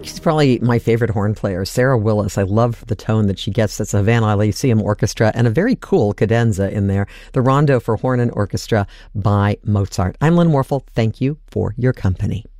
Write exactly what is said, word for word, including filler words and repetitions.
she's probably my favorite horn player, Sarah Willis. I love the tone that she gets. That's a Havana Lyceum Orchestra and a very cool cadenza in there. The Rondo for Horn and Orchestra by Mozart. I'm Lynn Warfel. Thank you for your company.